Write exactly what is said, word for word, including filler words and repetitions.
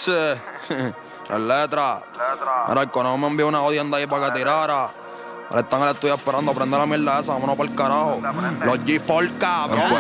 dice. Las letras. Ahora el conejo me envió una jodienda ahí para que tirara. Ahora están en el estudio esperando, prende la mierda esa, vámonos por el carajo. Los G cuatro, cabrón.